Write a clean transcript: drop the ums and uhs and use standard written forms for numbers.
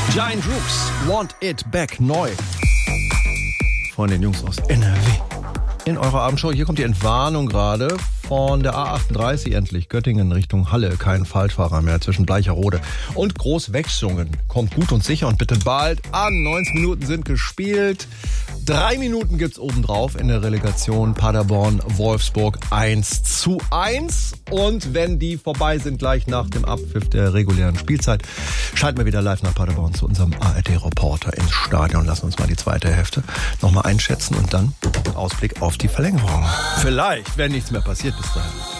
Giant Rooks, Want It Back, neu. Von den Jungs aus NRW. In eurer Abendshow, hier kommt die Entwarnung gerade von der A38 endlich. Göttingen Richtung Halle, kein Falschfahrer mehr zwischen Bleicherode und Großwechslungen. Kommt gut und sicher und bitte bald an. 90 Minuten sind gespielt. 3 Minuten gibt's obendrauf in der Relegation Paderborn-Wolfsburg 1:1. Und wenn die vorbei sind, gleich nach dem Abpfiff der regulären Spielzeit, schalten wir wieder live nach Paderborn zu unserem ARD-Reporter ins Stadion. Lassen uns mal die zweite Hälfte nochmal einschätzen und dann Ausblick auf die Verlängerung. Vielleicht, wenn nichts mehr passiert bis dahin.